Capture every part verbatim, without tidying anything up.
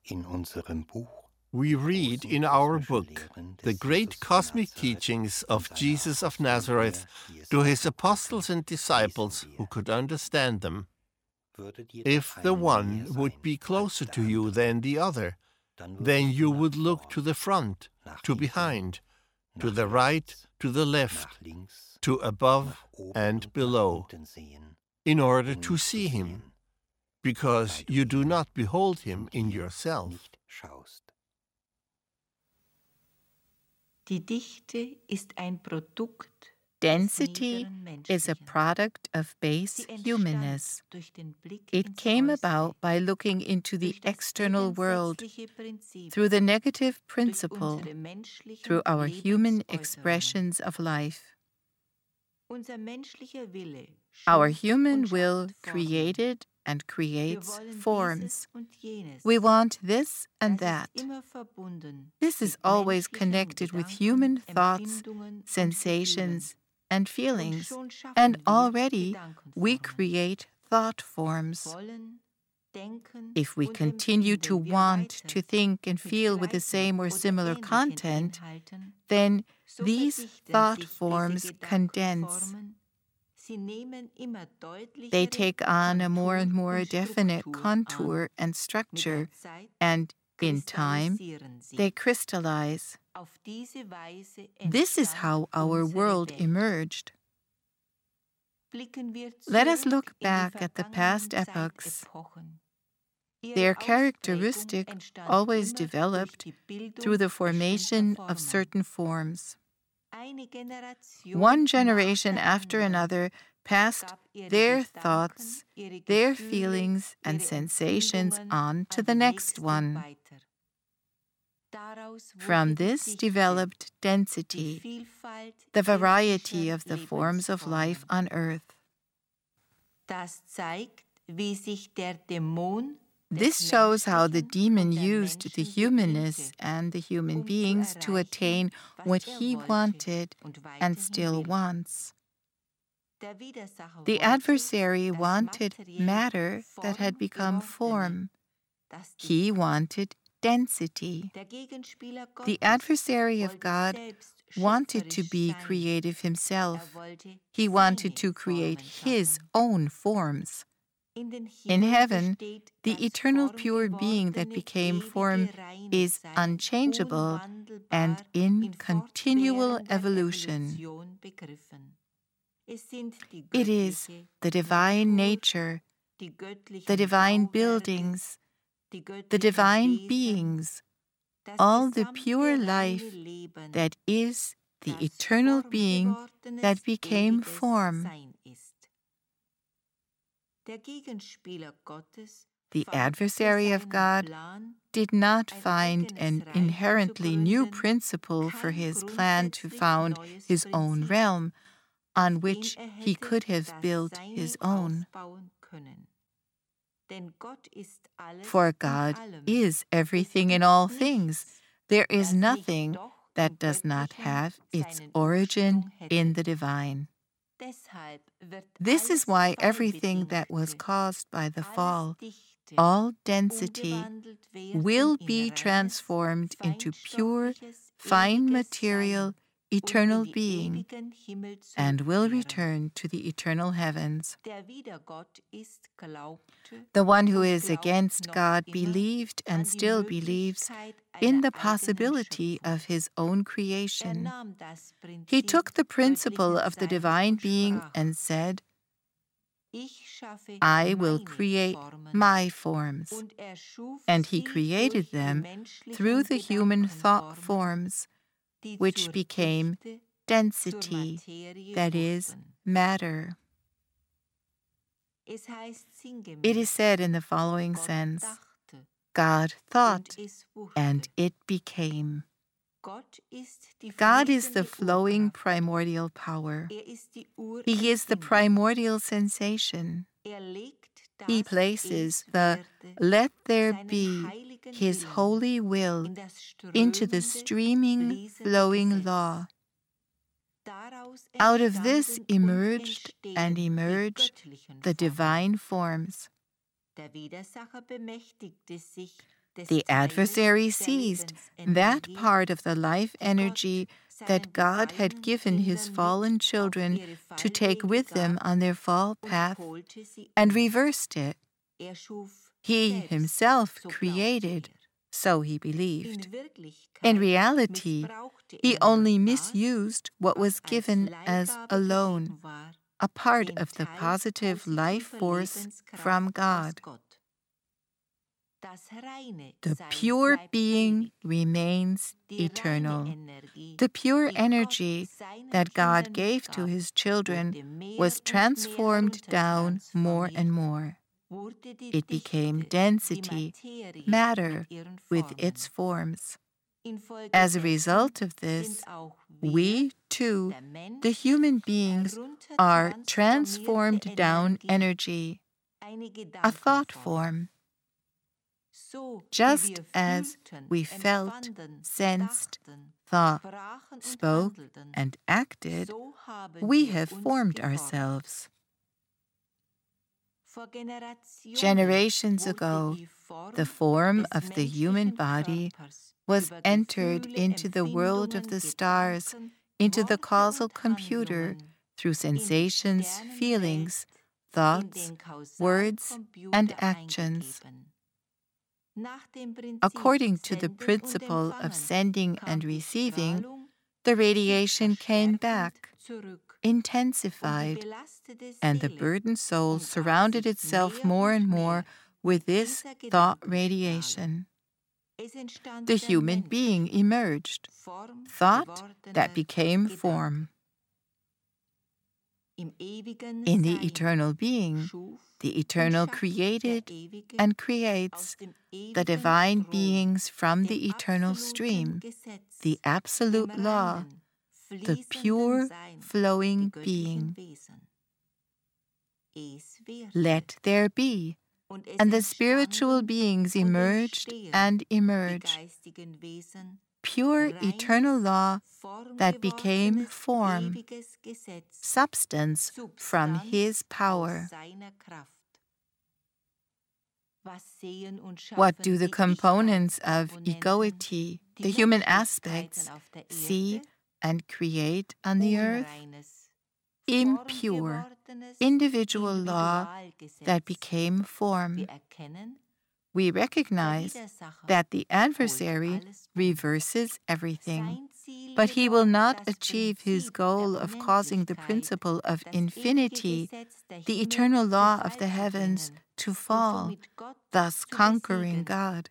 In unserem Buch We read in our book the great cosmic teachings of Jesus of Nazareth to his apostles and disciples who could understand them. If the one would be closer to you than the other, then you would look to the front, to behind, to the right, to the left, to above and below, in order to see him, because you do not behold him in yourself. Die Dichte ist ein Produkt Density is a product of base humanness. It came about by looking into the external world through the negative principle, through our human expressions of life. Our human will created and creates forms. We want this and that. This is always connected with human thoughts, sensations, and feelings, and already we create thought forms. If we continue to want to think and feel with the same or similar content, then these thought forms condense. They take on a more and more definite contour and structure, and in time, they crystallize. This is how our world emerged. Let us look back at the past epochs. Their characteristic always developed through the formation of certain forms. One generation after another passed their thoughts, their feelings and sensations on to the next one. From this developed density, the variety of the forms of life on earth. This shows how the demon used the humanness and the human beings to attain what he wanted and still wants. The adversary wanted matter that had become form. He wanted density. The adversary of God wanted to be creative himself. He wanted to create his own forms. In heaven, the eternal pure being that became form is unchangeable and in continual evolution. It is the divine nature, the divine buildings, the divine beings, all the pure life that is the eternal being that became form. The adversary of God did not find an inherently new principle for his plan to found his own realm, on which he could have built his own. For God is everything in all things. There is nothing that does not have its origin in the divine. This is why everything that was caused by the fall, all density, will be transformed into pure, fine material, eternal being, and will return to the eternal heavens. The one who is against God believed and still believes in the possibility of his own creation. He took the principle of the divine being and said, I will create my forms. And he created them through the human thought forms, which became density, that is, matter. It is said in the following sense, God thought, and it became. God is the flowing primordial power. He is the primordial sensation. He places the let there be his holy will into the streaming, flowing law. Out of this emerged and emerge the divine forms. The adversary seized that part of the life energy that God had given his fallen children to take with them on their fall path and reversed it. He himself created, so he believed. In reality, he only misused what was given as a loan, a part of the positive life force from God. The pure being remains eternal. The pure energy that God gave to his children was transformed down more and more. It became density, matter, with its forms. As a result of this, we, too, the human beings, are transformed down energy, a thought form. Just as we felt, sensed, thought, spoke, and acted, we have formed ourselves. Generations ago, the form of the human body was entered into the world of the stars, into the causal computer, through sensations, feelings, thoughts, words, and actions. According to the principle of sending and receiving, the radiation came back, intensified, and the burdened soul surrounded itself more and more with this thought radiation. The human being emerged, thought that became form. In the eternal being, the eternal created and creates the divine beings from the eternal stream, the absolute law, the pure flowing being. Let there be, and the spiritual beings emerged and emerge. Pure eternal law that became form, substance from his power. What do the components of egoity, the human aspects, see and create on the earth? Impure, individual law that became form. We recognize that the adversary reverses everything, but he will not achieve his goal of causing the principle of infinity, the eternal law of the heavens, to fall, thus conquering God.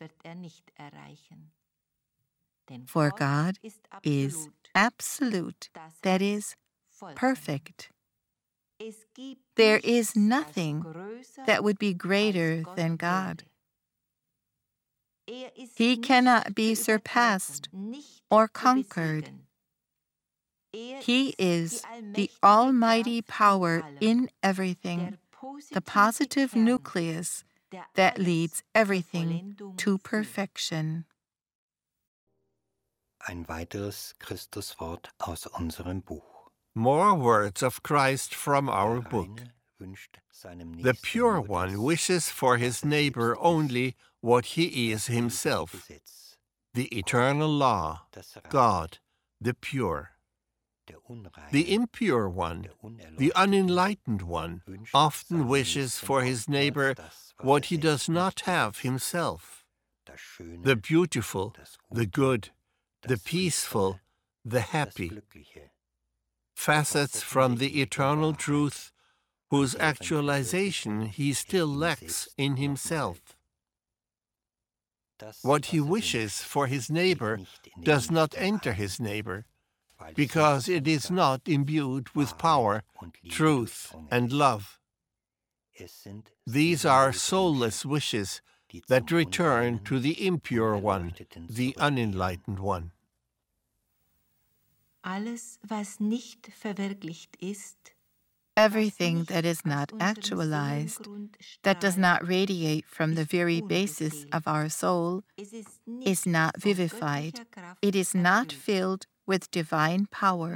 For God is absolute, that is, perfect. There is nothing that would be greater than God. He cannot be surpassed or conquered. He is the almighty power in everything, the positive nucleus that leads everything to perfection. Ein weiteres Christuswort aus unserem Buch. More words of Christ from our book. The Pure One wishes for his neighbor only what he is himself. The eternal law, God, the pure. The impure one, the unenlightened one, often wishes for his neighbor what he does not have himself. The beautiful, the good, the peaceful, the happy. Facets from the eternal truth whose actualization he still lacks in himself. What he wishes for his neighbor does not enter his neighbor, because it is not imbued with power, truth, and love. These are soulless wishes that return to the impure one, the unenlightened one. Alles, was nicht verwirklicht ist, everything that is not actualized, that does not radiate from the very basis of our soul, is not vivified. It is not filled with divine power.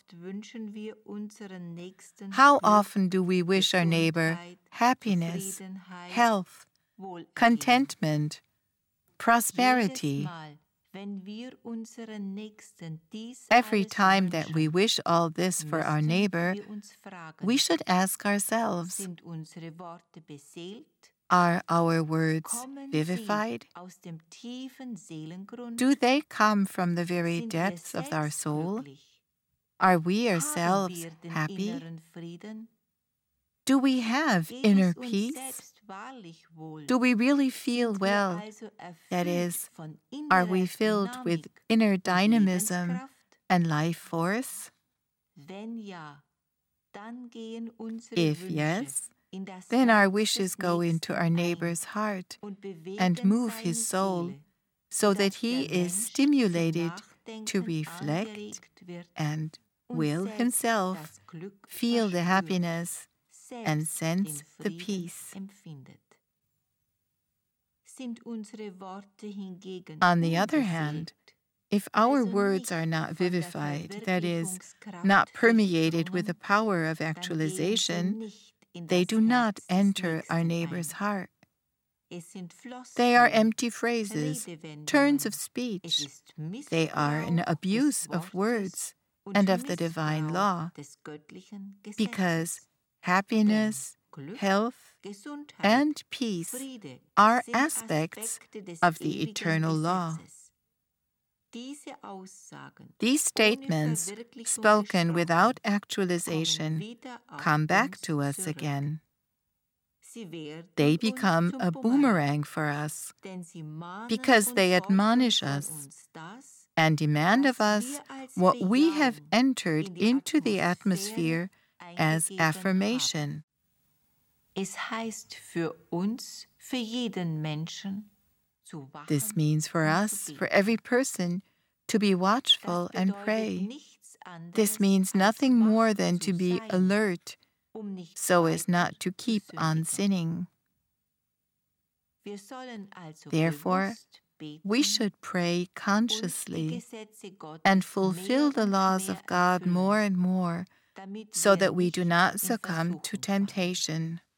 How often do we wish our neighbor happiness, health, contentment, prosperity. Every time that we wish all this for our neighbor, we should ask ourselves, are our words vivified? Do they come from the very depths of our soul? Are we ourselves happy? Do we have inner peace? Do we really feel well? That is, are we filled with inner dynamism and life force? If yes, then our wishes go into our neighbor's heart and move his soul so that he is stimulated to reflect and will himself feel the happiness and sense the peace. On the other hand, if our words are not vivified, that is, not permeated with the power of actualization, they do not enter our neighbor's heart. They are empty phrases, turns of speech. They are an abuse of words and of the divine law, because happiness, health, and peace are aspects of the eternal law. These statements, spoken without actualization, come back to us again. They become a boomerang for us because they admonish us and demand of us what we have entered into the atmosphere as affirmation. This means for us, for every person, to be watchful and pray. This means nothing more than to be alert, so as not to keep on sinning. Therefore, we should pray consciously and fulfill the laws of God more and more, so that we do not succumb to temptation.